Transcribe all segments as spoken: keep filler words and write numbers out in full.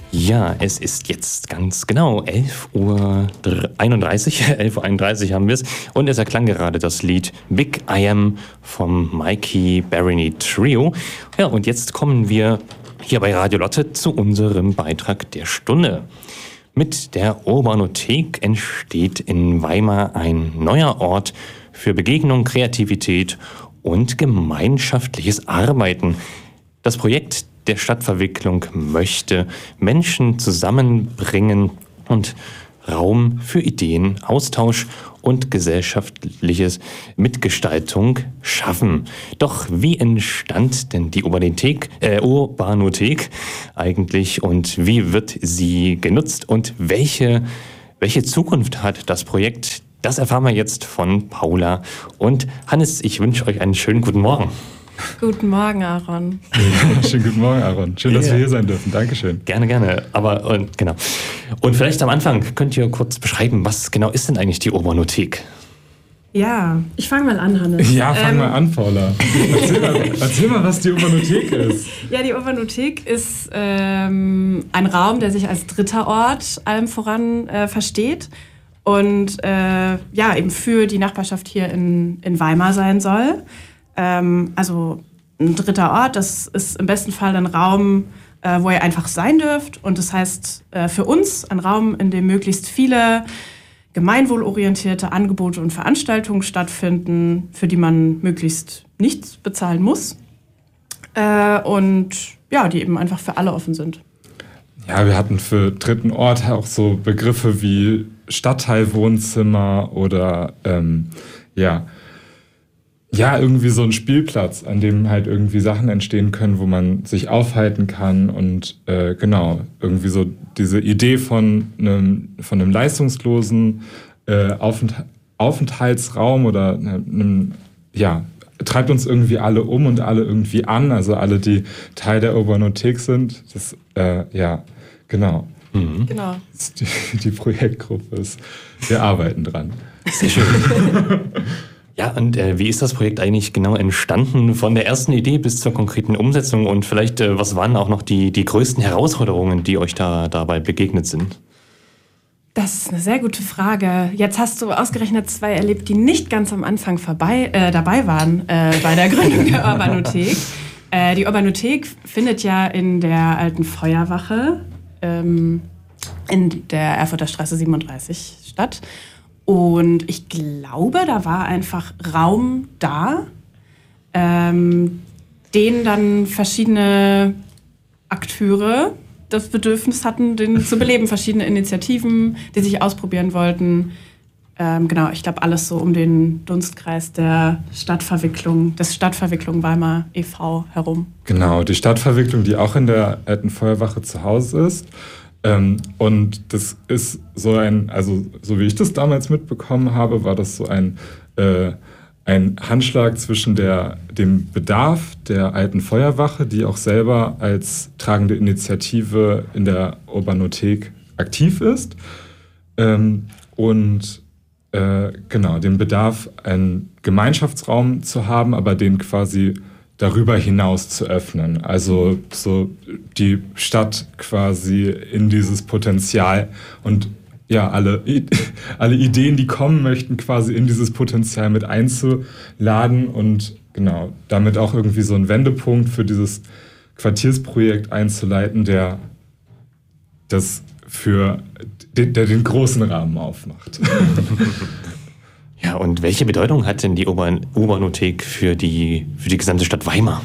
Ja, es ist jetzt ganz genau elf Uhr einunddreißig, elf Uhr einunddreißig haben wir es. Und es erklang gerade das Lied Big I Am vom Mikey Barony Trio. Ja, und jetzt kommen wir hier bei Radio Lotte zu unserem Beitrag der Stunde. Mit der Urbanothek entsteht in Weimar ein neuer Ort für Begegnung, Kreativität und gemeinschaftliches Arbeiten. Das Projekt der Stadtverwicklung möchte Menschen zusammenbringen und Raum für Ideen, Austausch und gesellschaftliches Mitgestaltung schaffen. Doch wie entstand denn die Urbanothek, äh, Urbanothek eigentlich und wie wird sie genutzt und welche, welche Zukunft hat das Projekt? Das erfahren wir jetzt von Paula und Hannes. Ich wünsche euch einen schönen guten Morgen. Guten Morgen, Aaron. Ja, schönen guten Morgen, Aaron. Schön, dass ja. wir hier sein dürfen. Dankeschön. Gerne, gerne. Aber und, genau. Und vielleicht am Anfang könnt ihr kurz beschreiben, was genau ist denn eigentlich die Urbanothek? Ja, ich fange mal an, Hannes. Ja, fang ähm, mal an, Paula. Erzähl mal, erzähl mal, was die Urbanothek ist. Ja, die Urbanothek ist ähm, ein Raum, der sich als dritter Ort allem voran äh, versteht und äh, ja, eben für die Nachbarschaft hier in, in Weimar sein soll. Also ein dritter Ort, das ist im besten Fall ein Raum, wo ihr einfach sein dürft. Und das heißt für uns ein Raum, in dem möglichst viele gemeinwohlorientierte Angebote und Veranstaltungen stattfinden, für die man möglichst nichts bezahlen muss. Und ja, die eben einfach für alle offen sind. Ja, wir hatten für dritten Ort auch so Begriffe wie Stadtteilwohnzimmer oder ähm, ja, Ja, irgendwie so ein Spielplatz, an dem halt irgendwie Sachen entstehen können, wo man sich aufhalten kann und äh, genau, irgendwie so diese Idee von einem, von einem leistungslosen äh, Aufent- Aufenthaltsraum oder einem, ja, treibt uns irgendwie alle um und alle irgendwie an, also alle, die Teil der Urbanothek sind, das, äh, ja, genau. Mhm. Genau. Die, die Projektgruppe ist, wir arbeiten dran. Sehr schön. Ja, und äh, wie ist das Projekt eigentlich genau entstanden, von der ersten Idee bis zur konkreten Umsetzung und vielleicht, äh, was waren auch noch die, die größten Herausforderungen, die euch da dabei begegnet sind? Das ist eine sehr gute Frage. Jetzt hast du ausgerechnet zwei erlebt, die nicht ganz am Anfang vorbei, äh, dabei waren äh, bei der Gründung der Urbanothek. Äh, die Urbanothek findet ja in der alten Feuerwache ähm, in der Erfurter Straße siebenunddreißig statt. Und ich glaube, da war einfach Raum da, ähm, den dann verschiedene Akteure das Bedürfnis hatten, den zu beleben. Verschiedene Initiativen, die sich ausprobieren wollten. Ähm, genau, ich glaube, alles so um den Dunstkreis der Stadtverwicklung, des Stadtverwicklung Weimar e V herum. Genau, die Stadtverwicklung, die auch in der alten Feuerwache zu Hause ist. Ähm, und das ist so ein, also so wie ich das damals mitbekommen habe, war das so ein, äh, ein Handschlag zwischen der, dem Bedarf der alten Feuerwache, die auch selber als tragende Initiative in der Urbanothek aktiv ist, ähm, und äh, genau, dem Bedarf, einen Gemeinschaftsraum zu haben, aber den quasi darüber hinaus zu öffnen. Also so die Stadt quasi in dieses Potenzial und ja, alle, alle Ideen, die kommen möchten, quasi in dieses Potenzial mit einzuladen und genau, damit auch irgendwie so einen Wendepunkt für dieses Quartiersprojekt einzuleiten, der das für den, der den großen Rahmen aufmacht. Ja, und welche Bedeutung hat denn die Urban- Urbanothek für die, für die gesamte Stadt Weimar?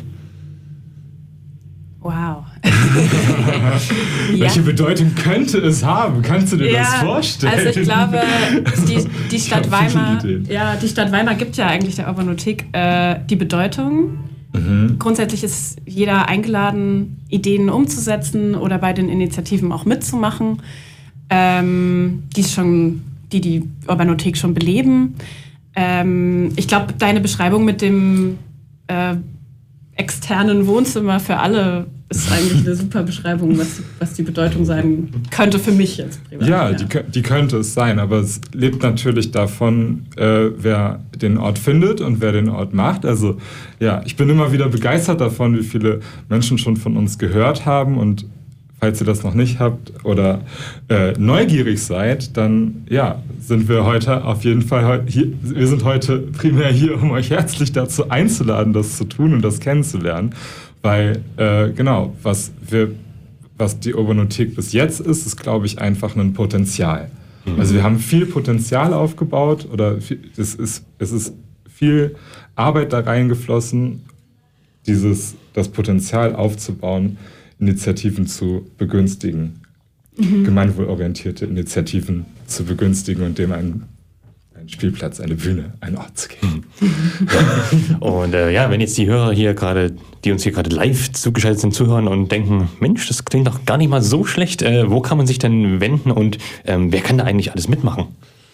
Wow. Welche Bedeutung könnte es haben? Kannst du dir ja, das vorstellen? Also ich glaube, die, die Stadt Weimar, ja, die Stadt Weimar gibt ja eigentlich der Urbanothek äh, die Bedeutung. Mhm. Grundsätzlich ist jeder eingeladen, Ideen umzusetzen oder bei den Initiativen auch mitzumachen, ähm, die schon die die Urbanothek schon beleben. Ähm, ich glaube, deine Beschreibung mit dem äh, externen Wohnzimmer für alle ist eigentlich eine super Beschreibung, was, was die Bedeutung sein könnte für mich jetzt privat. Ja, ja. Die, die könnte es sein, aber es lebt natürlich davon, äh, wer den Ort findet und wer den Ort macht. Also ja, ich bin immer wieder begeistert davon, wie viele Menschen schon von uns gehört haben und falls ihr das noch nicht habt oder äh, neugierig seid, dann ja, sind wir heute auf jeden Fall hier. Wir sind heute primär hier, um euch herzlich dazu einzuladen, das zu tun und das kennenzulernen. Weil, äh, genau, was, wir, was die Urbanothek bis jetzt ist, ist, glaube ich, einfach ein Potenzial. Mhm. Also wir haben viel Potenzial aufgebaut oder viel, es, ist, es ist viel Arbeit da reingeflossen, dieses, das Potenzial aufzubauen, Initiativen zu begünstigen, mhm. gemeinwohlorientierte Initiativen zu begünstigen und dem einen, einen Spielplatz, eine Bühne, einen Ort zu geben. Mhm. Und äh, ja, wenn jetzt die Hörer hier gerade, die uns hier gerade live zugeschaltet sind, zuhören und denken, Mensch, das klingt doch gar nicht mal so schlecht, äh, wo kann man sich denn wenden und ähm, wer kann da eigentlich alles mitmachen?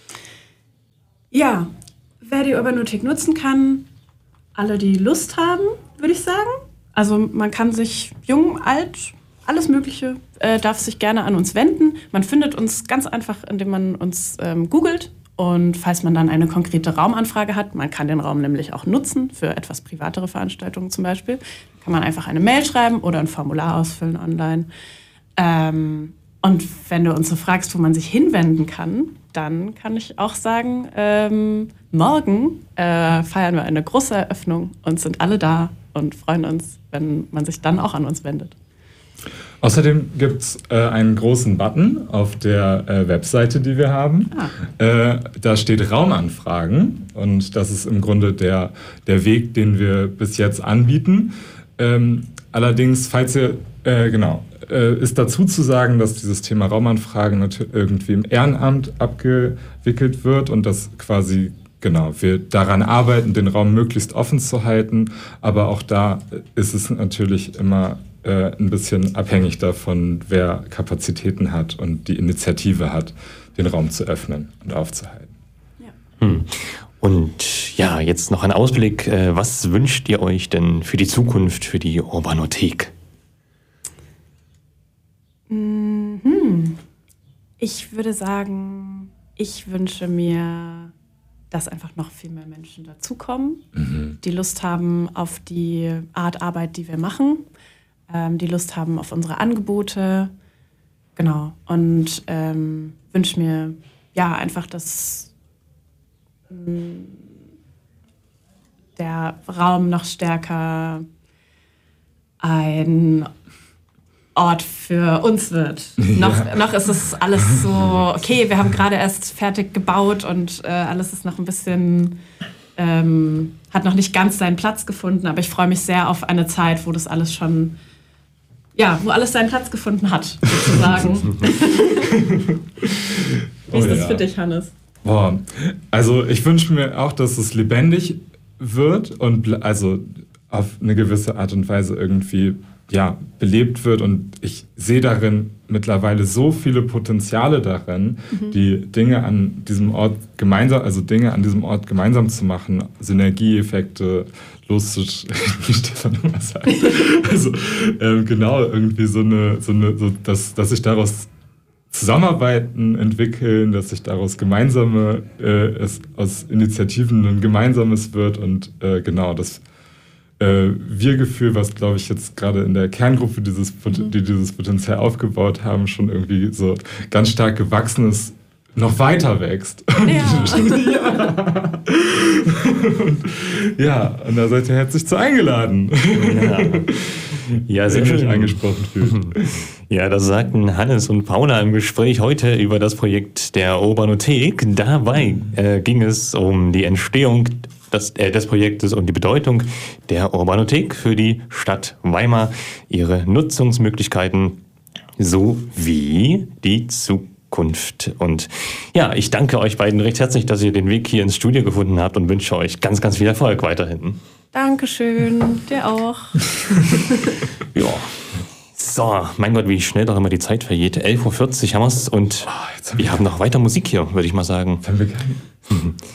Ja, wer die Urbanothek nutzen kann, alle, die Lust haben, würde ich sagen. Also man kann sich jung, alt, alles Mögliche, äh, darf sich gerne an uns wenden. Man findet uns ganz einfach, indem man uns ähm, googelt. Und falls man dann eine konkrete Raumanfrage hat, man kann den Raum nämlich auch nutzen, für etwas privatere Veranstaltungen zum Beispiel, kann man einfach eine Mail schreiben oder ein Formular ausfüllen online. Ähm, und wenn du uns so fragst, wo man sich hinwenden kann, dann kann ich auch sagen, ähm, morgen äh, feiern wir eine große Eröffnung und sind alle da und freuen uns, wenn man sich dann auch an uns wendet. Außerdem gibt es äh, einen großen Button auf der äh, Webseite, die wir haben. Ah. Äh, da steht Raumanfragen und das ist im Grunde der, der Weg, den wir bis jetzt anbieten. Ähm, allerdings, falls ihr, äh, genau, äh, ist dazu zu sagen, dass dieses Thema Raumanfragen natürlich irgendwie im Ehrenamt abgewickelt wird und dass quasi, genau, wir daran arbeiten, den Raum möglichst offen zu halten, aber auch da ist es natürlich immer äh, ein bisschen abhängig davon, wer Kapazitäten hat und die Initiative hat, den Raum zu öffnen und aufzuhalten. Ja. Hm. Und ja, jetzt noch ein Ausblick. Was wünscht ihr euch denn für die Zukunft, für die Urbanothek? Mhm. Ich würde sagen, ich wünsche mir, dass einfach noch viel mehr Menschen dazukommen, mhm. die Lust haben auf die Art Arbeit, die wir machen, ähm, die Lust haben auf unsere Angebote. Genau. Und ähm, wünsche mir ja einfach, dass der Raum noch stärker ein Ort für uns wird. Ja. Noch, noch ist es alles so, okay, wir haben gerade erst fertig gebaut und äh, alles ist noch ein bisschen, ähm, hat noch nicht ganz seinen Platz gefunden, aber ich freue mich sehr auf eine Zeit, wo das alles schon, ja, wo alles seinen Platz gefunden hat, sozusagen. Wie ist oh, das ja. für dich, Hannes? Boah, also ich wünsche mir auch, dass es lebendig wird und also auf eine gewisse Art und Weise irgendwie ja, belebt wird und ich sehe darin mittlerweile so viele Potenziale darin, mhm. die Dinge an diesem Ort gemeinsam, also Dinge an diesem Ort gemeinsam zu machen, Synergieeffekte loszuschreiben, wie Stefan immer sagt. Also ähm, genau, irgendwie so eine, so eine so, dass, dass sich daraus Zusammenarbeiten entwickeln, dass sich daraus gemeinsame, äh, es aus Initiativen ein gemeinsames wird und äh, genau das äh, Wir-Gefühl, was glaube ich jetzt gerade in der Kerngruppe, dieses, mhm. die dieses Potenzial aufgebaut haben, schon irgendwie so ganz stark gewachsen ist, noch weiter wächst. Ja. ja. und, ja, und da seid ihr herzlich zu eingeladen. Ja. Ja, sehr schön angesprochen fühlt. Ja, das sagten Hannes und Paula im Gespräch heute über das Projekt der Urbanothek. Dabei äh, ging es um die Entstehung des, äh, des Projektes und die Bedeutung der Urbanothek für die Stadt Weimar, ihre Nutzungsmöglichkeiten sowie die Zukunft. Und ja, ich danke euch beiden recht herzlich, dass ihr den Weg hier ins Studio gefunden habt und wünsche euch ganz, ganz viel Erfolg weiterhin. Dankeschön, dir auch. Ja. So, mein Gott, wie schnell doch immer die Zeit vergeht. elf Uhr vierzig haben wir es und oh, wir haben noch weiter Musik hier, würde ich mal sagen. Haben wir gar nicht.